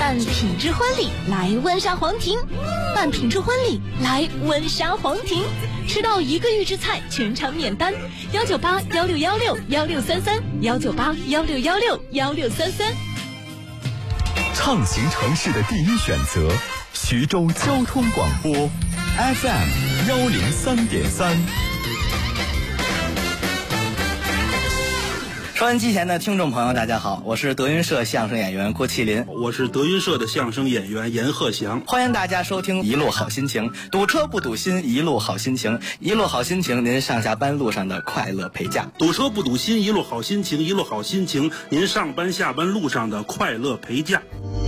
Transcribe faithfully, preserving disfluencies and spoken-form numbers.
办品质婚礼来温莎皇庭，办品质婚礼来温莎皇庭，吃到一个预制菜全场免单。幺九八幺六幺六幺六三三，幺九八幺六幺六幺六三三。 畅行城市的第一选择，徐州交通广播 F M 幺零三点三。 收音机前的听众朋友大家好，我是德云社相声演员郭麒麟， 我是德云社的相声演员阎鹤祥。 欢迎大家收听一路好心情，堵车不堵心，一路好心情，一路好心情，您上下班路上的快乐陪驾。 堵车不堵心，一路好心情，一路好心情，您上班下班路上的快乐陪驾。